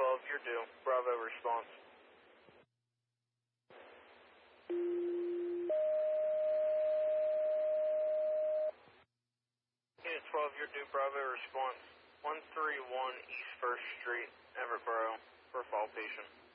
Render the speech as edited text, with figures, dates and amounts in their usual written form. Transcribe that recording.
12, you're due. Bravo response. Unit 12, you're due. Bravo response. 131 East 1st Street, Everett Borough, for a fall patient.